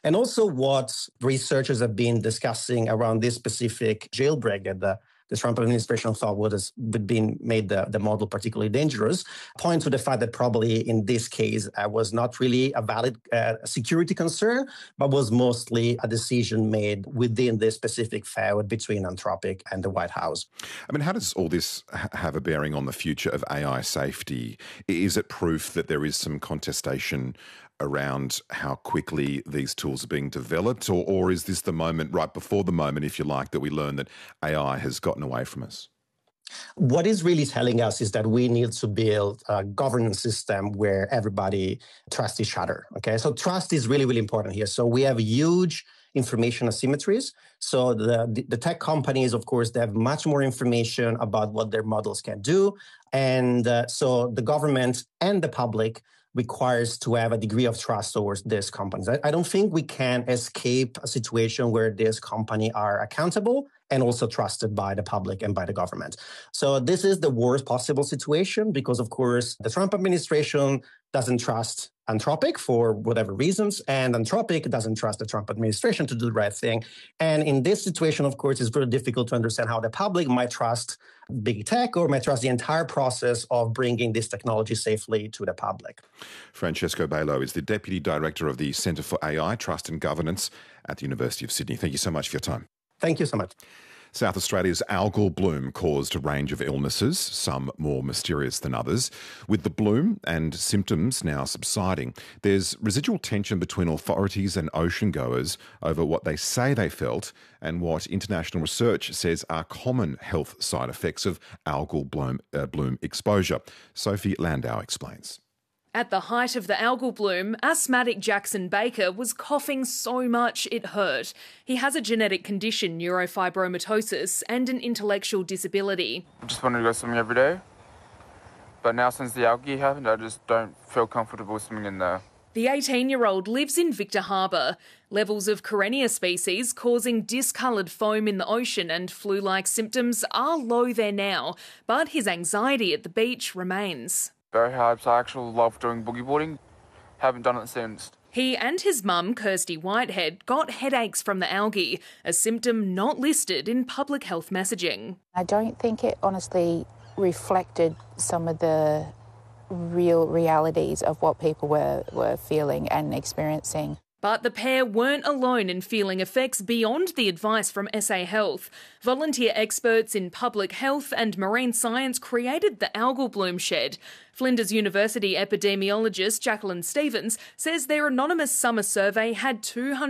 And also what researchers have been discussing around this specific jailbreak that the Trump administration thought would be made the model particularly dangerous, point to the fact that probably in this case was not really a valid security concern, but was mostly a decision made within this specific feud between Anthropic and the White House. I mean, how does all this have a bearing on the future of AI safety? Is it proof that there is some contestation around how quickly these tools are being developed, or is this the moment, right before the moment, if you like, that we learn that AI has gotten away from us? What is really telling us is that we need to build a governance system where everybody trusts each other. Okay, so trust is really, really important here. So we have huge information asymmetries. So the tech companies, of course, they have much more information about what their models can do. And so the government and the public requires to have a degree of trust towards these companies. I don't think we can escape a situation where these companies are accountable and also trusted by the public and by the government. So this is the worst possible situation because, of course, the Trump administration doesn't trust Anthropic for whatever reasons, and Anthropic doesn't trust the Trump administration to do the right thing. And in this situation, of course, it's very difficult to understand how the public might trust big tech or might trust the entire process of bringing this technology safely to the public. Francesco Bailo is the Deputy Director of the Centre for AI, Trust and Governance at the University of Sydney. Thank you so much for your time. Thank you so much. South Australia's algal bloom caused a range of illnesses, some more mysterious than others. With the bloom and symptoms now subsiding, there's residual tension between authorities and ocean goers over what they say they felt and what international research says are common health side effects of algal bloom exposure. Sophie Landau explains. At the height of the algal bloom, asthmatic Jackson Baker was coughing so much it hurt. He has a genetic condition, neurofibromatosis, and an intellectual disability. I just wanted to go swimming every day, but now since the algae happened, I just don't feel comfortable swimming in there. The 18-year-old lives in Victor Harbour. Levels of Karenia species causing discoloured foam in the ocean and flu-like symptoms are low there now, but his anxiety at the beach remains. Very hard, so I actually love doing boogie boarding. Haven't done it since. He and his mum, Kirsty Whitehead, got headaches from the algae, a symptom not listed in public health messaging. I don't think it honestly reflected some of the real realities of what people were feeling and experiencing. But the pair weren't alone in feeling effects beyond the advice from SA Health. Volunteer experts in public health and marine science created the algal bloom shed. Flinders University epidemiologist Jacqueline Stevens says their anonymous summer survey had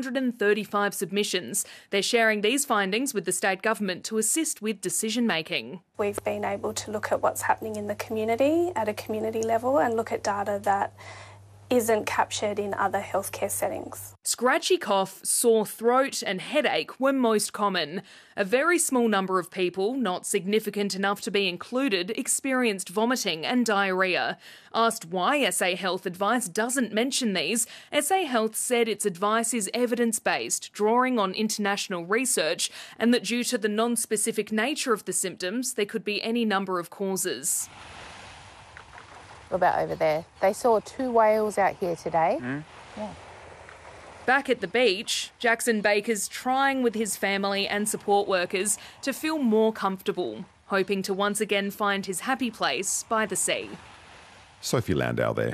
235 submissions. They're sharing these findings with the state government to assist with decision making. We've been able to look at what's happening in the community at a community level and look at data that isn't captured in other healthcare settings. Scratchy cough, sore throat and headache were most common. A very small number of people, not significant enough to be included, experienced vomiting and diarrhoea. Asked why SA Health advice doesn't mention these, SA Health said its advice is evidence-based, drawing on international research, and that due to the non-specific nature of the symptoms, there could be any number of causes. About over there. They saw 2 whales out here today. Yeah. Back at the beach, Jackson Baker's trying with his family and support workers to feel more comfortable, hoping to once again find his happy place by the sea. Sophie Landau there.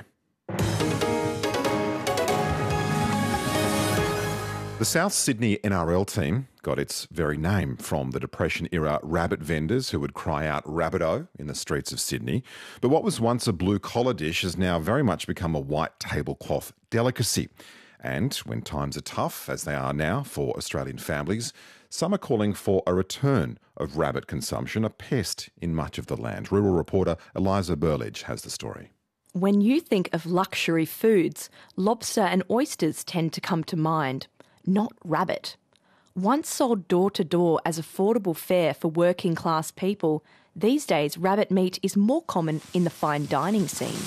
The South Sydney NRL team got its very name from the Depression-era rabbit vendors who would cry out "Rabbitoh" in the streets of Sydney. But what was once a blue-collar dish has now very much become a white tablecloth delicacy. And when times are tough, as they are now for Australian families, some are calling for a return of rabbit consumption, a pest in much of the land. Rural reporter Eliza Burledge has the story. When you think of luxury foods, lobster and oysters tend to come to mind. Not rabbit. Once sold door-to-door as affordable fare for working-class people, these days rabbit meat is more common in the fine dining scene.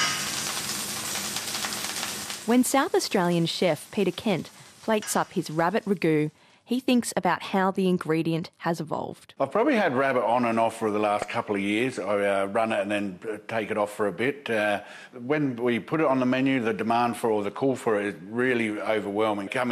When South Australian chef Peter Kent plates up his rabbit ragu, he thinks about how the ingredient has evolved. I've probably had rabbit on and off for the last couple of years. I run it and then take it off for a bit. When we put it on the menu, the demand for or the call for it is really overwhelming. Coming